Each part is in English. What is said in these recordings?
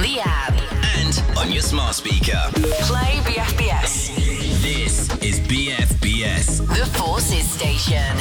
the app, and on your smart speaker. play BFBS, This is BFBS. the Forces Station.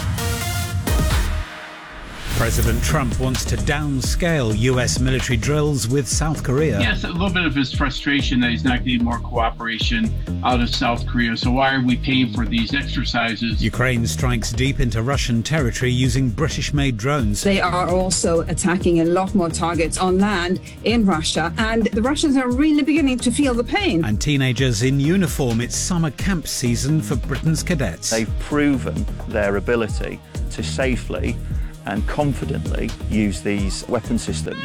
President Trump wants to downscale US military drills with South Korea. Yes, a little bit of his frustration that he's not getting more cooperation out of South Korea. So why are we paying for these exercises? Ukraine strikes deep into Russian territory using British-made drones. They are also attacking a lot more targets on land in Russia, and the Russians are really beginning to feel the pain. And teenagers in uniform. It's summer camp season for Britain's cadets. They've proven their ability to safely and confidently use these weapon systems.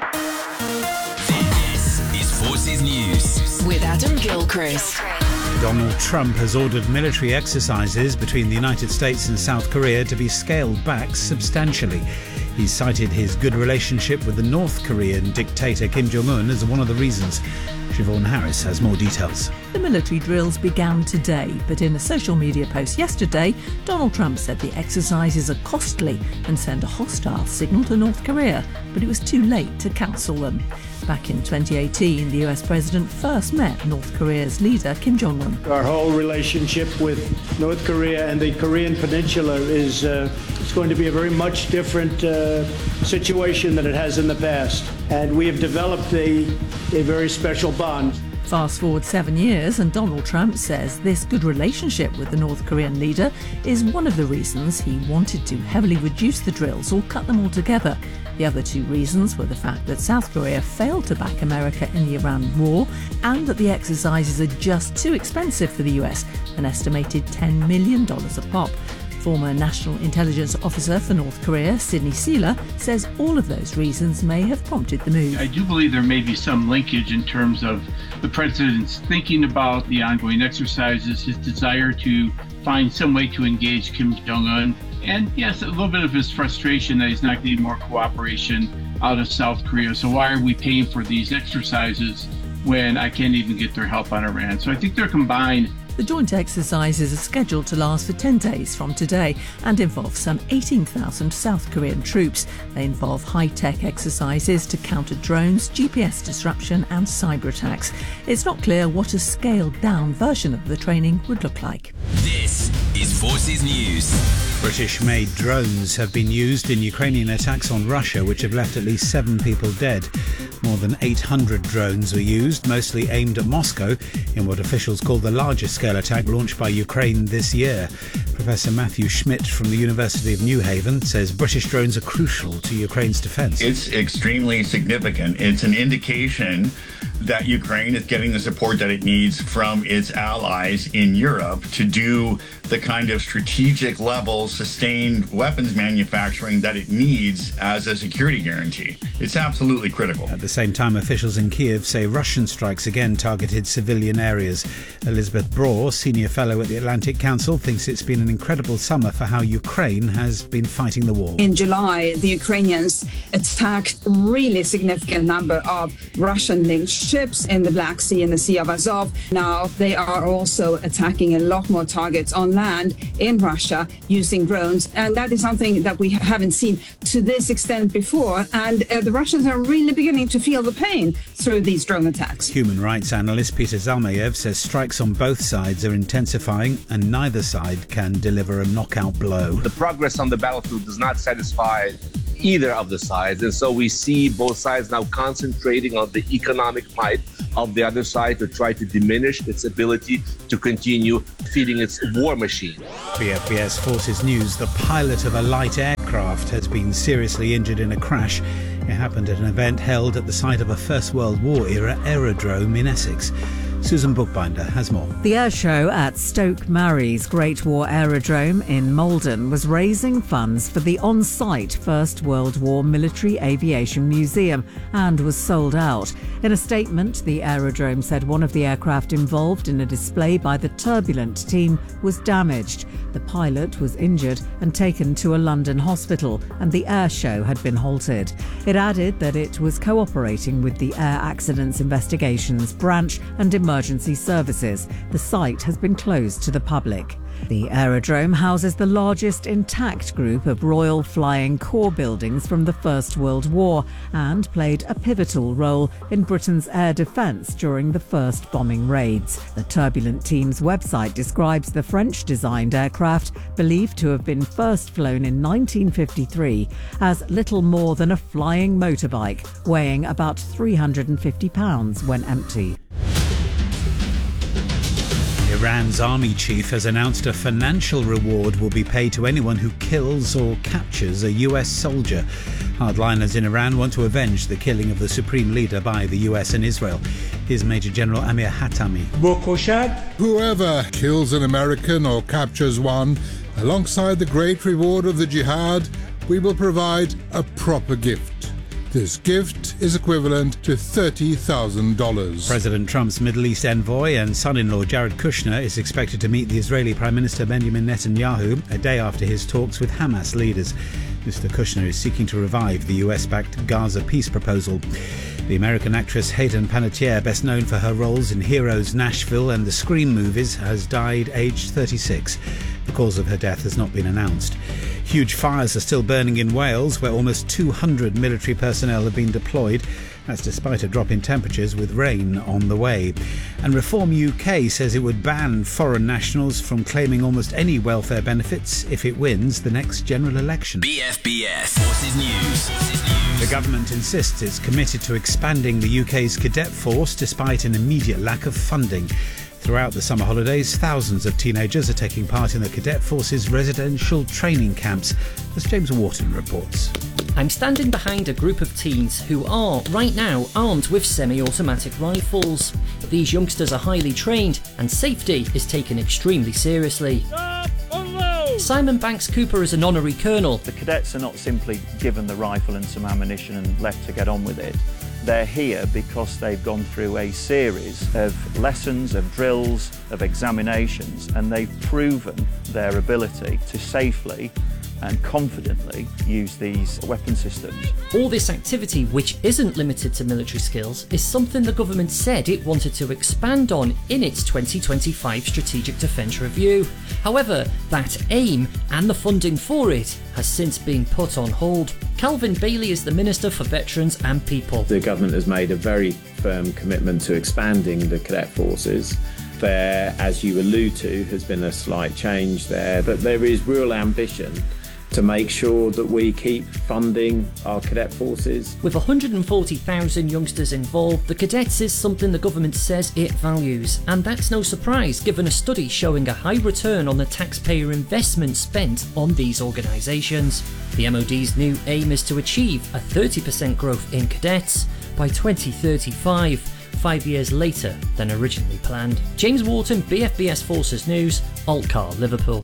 This is Forces News. With Adam Gilchrist. Donald Trump has ordered military exercises between the United States and South Korea to be scaled back substantially. He's cited his good relationship with the North Korean dictator Kim Jong-un as one of the reasons. Siobhan Harris has more details. The military drills began today, but in a social media post yesterday, Donald Trump said the exercises are costly and send a hostile signal to North Korea, but it was too late to cancel them. Back in 2018, the US president first met North Korea's leader, Kim Jong-un. Our whole relationship with North Korea and the Korean Peninsula is it's going to be a very much different situation than it has in the past. And we have developed a very special bond. Fast forward 7 years, and Donald Trump says this good relationship with the North Korean leader is one of the reasons he wanted to heavily reduce the drills or cut them altogether. The other two reasons were the fact that South Korea failed to back America in the Iran war and that the exercises are just too expensive for the US, an estimated $10 million a pop. Former National Intelligence Officer for North Korea, Sidney Sela, says all of those reasons may have prompted the move. I do believe there may be some linkage in terms of the president's thinking about the ongoing exercises, his desire to find some way to engage Kim Jong-un, and yes, a little bit of his frustration that he's not getting more cooperation out of South Korea. So why are we paying for these exercises when I can't even get their help on Iran? So I think they're combined. The joint exercises are scheduled to last for 10 days from today and involve some 18,000 South Korean troops. They involve high-tech exercises to counter drones, GPS disruption and cyber attacks. It's not clear what a scaled-down version of the training would look like. This is Forces News. British-made drones have been used in Ukrainian attacks on Russia, which have left at least 7 people dead. More than 800 drones were used, mostly aimed at Moscow, in what officials call the largest scale attack launched by Ukraine this year. Professor Matthew Schmidt from the University of New Haven says British drones are crucial to Ukraine's defence. It's extremely significant. It's an indication that Ukraine is getting the support that it needs from its allies in Europe to do the kind of strategic level sustained weapons manufacturing that it needs as a security guarantee. It's absolutely critical. At the same time, officials in Kiev say Russian strikes again targeted civilian areas. Elizabeth Braw, senior fellow at the Atlantic Council, thinks it's been an incredible summer for how Ukraine has been fighting the war. In July, the Ukrainians attacked a really significant number of Russian-linked ships in the Black Sea and the Sea of Azov. Now they are also attacking a lot more targets on land in Russia using drones, and that is something that we haven't seen to this extent before, and the Russians are really beginning to feel the pain through these drone attacks. Human rights analyst Peter Zalmayev says strikes on both sides are intensifying and neither side can deliver a knockout blow. The progress on the battlefield does not satisfy either of the sides, and so we see both sides now concentrating on the economic might of the other side to try to diminish its ability to continue feeding its war machine. BFBS Forces News. The pilot of a light aircraft has been seriously injured in a crash. It happened at an event held at the site of a First World War era aerodrome in Essex. Susan Bookbinder has more. The air show at Stoke Marie's Great War Aerodrome in Malden was raising funds for the on-site First World War Military Aviation Museum and was sold out. In a statement, the aerodrome said one of the aircraft involved in a display by the Turbulent team was damaged. The pilot was injured and taken to a London hospital, and the air show had been halted. It added that it was cooperating with the Air Accidents Investigations Branch and Emergency Services. The site has been closed to the public. The aerodrome houses the largest intact group of Royal Flying Corps buildings from the First World War and played a pivotal role in Britain's air defence during the first bombing raids. The turbulent team's website describes the French-designed aircraft, believed to have been first flown in 1953, as little more than a flying motorbike, weighing about 350 pounds when empty. Iran's army chief has announced a financial reward will be paid to anyone who kills or captures a US soldier. Hardliners in Iran want to avenge the killing of the supreme leader by the US and Israel. Here's Major General Amir Hatami. Whoever kills an American or captures one, alongside the great reward of the jihad, we will provide a proper gift. This gift is equivalent to $30,000. President Trump's Middle East envoy and son-in-law Jared Kushner is expected to meet the Israeli Prime Minister Benjamin Netanyahu a day after his talks with Hamas leaders. Mr. Kushner is seeking to revive the US-backed Gaza peace proposal. The American actress Hayden Panettiere, best known for her roles in Heroes, Nashville and the Scream movies, has died aged 36. The cause of her death has not been announced. Huge fires are still burning in Wales, where almost 200 military personnel have been deployed. That's despite a drop in temperatures with rain on the way. And Reform UK says it would ban foreign nationals from claiming almost any welfare benefits if it wins the next general election. BFBS Forces News. The government insists it's committed to expanding the UK's cadet force despite an immediate lack of funding. Throughout the summer holidays, thousands of teenagers are taking part in the Cadet Force's residential training camps, as James Wharton reports. I'm standing behind a group of teens who are, right now, armed with semi-automatic rifles. These youngsters are highly trained and safety is taken extremely seriously. Simon Banks Cooper is an honorary colonel. The cadets are not simply given the rifle and some ammunition and left to get on with it. They're here because they've gone through a series of lessons, of drills, of examinations, and they've proven their ability to safely and confidently use these weapon systems. All this activity, which isn't limited to military skills, is something the government said it wanted to expand on in its 2025 Strategic Defence Review. However, that aim and the funding for it has since been put on hold. Calvin Bailey is the Minister for Veterans and People. The government has made a very firm commitment to expanding the cadet forces. There, as you allude to, has been a slight change there, but there is real ambition to make sure that we keep funding our cadet forces. With 140,000 youngsters involved, the cadets is something the government says it values, and that's no surprise given a study showing a high return on the taxpayer investment spent on these organisations. The MOD's new aim is to achieve a 30% growth in cadets by 2035, 5 years later than originally planned. James Wharton, BFBS Forces News, Altcar, Liverpool.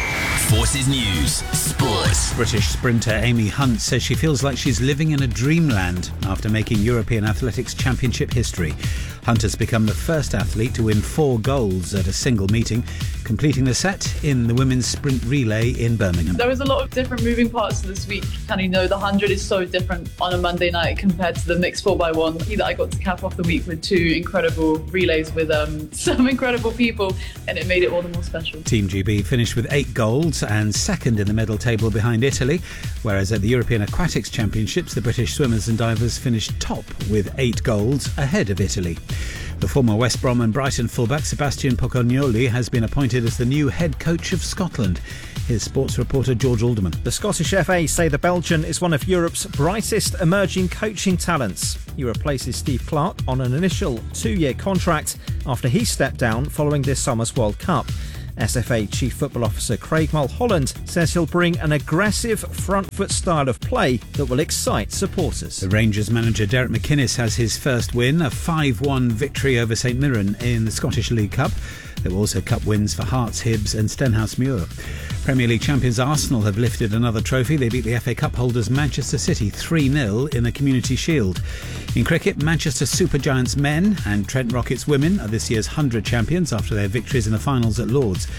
Forces News, Sports. British sprinter Amy Hunt says she feels like she's living in a dreamland after making European Athletics Championship history. Hunt has become the first athlete to win 4 golds at a single meeting, completing the set in the women's sprint relay in Birmingham. There was a lot of different moving parts to this week. And the 100 is so different on a Monday night compared to the mixed 4x1. Lucky that I got to cap off the week with 2 incredible relays with some incredible people, and it made it all the more special. Team GB finished with 8 golds and second in the medal table behind Italy, whereas at the European Aquatics Championships, the British swimmers and divers finished top with 8 golds ahead of Italy. The former West Brom and Brighton fullback Sebastian Pocognoli has been appointed as the new head coach of Scotland. Here's sports reporter George Alderman. The Scottish FA say the Belgian is one of Europe's brightest emerging coaching talents. He replaces Steve Clarke on an initial 2-year contract after he stepped down following this summer's World Cup. SFA Chief Football Officer Craig Mulholland says he'll bring an aggressive front foot style of play that will excite supporters. The Rangers manager Derek McInnes has his first win, a 5-1 victory over St Mirren in the Scottish League Cup. There were also cup wins for Hearts, Hibs and Stenhousemuir. Premier League champions Arsenal have lifted another trophy. They beat the FA Cup holders Manchester City 3-0 in the Community Shield. In cricket, Manchester Supergiants men and Trent Rockets women are this year's 100 champions after their victories in the finals at Lords.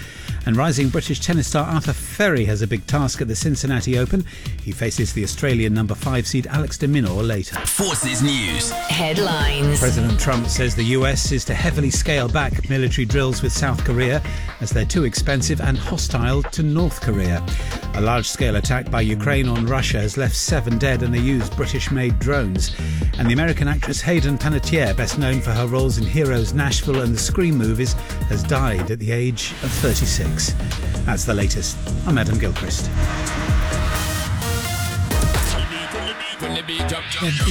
And rising British tennis star Arthur Ferry has a big task at the Cincinnati Open. He faces the Australian number 5 seed Alex de Minaur later. Forces News. Headlines. President Trump says the US is to heavily scale back military drills with South Korea as they're too expensive and hostile to North Korea. A large-scale attack by Ukraine on Russia has left 7 dead, and they used British-made drones. And the American actress Hayden Panettiere, best known for her roles in Heroes, Nashville and the Scream movies, has died at the age of 36. That's the latest. I'm Adam Gilchrist.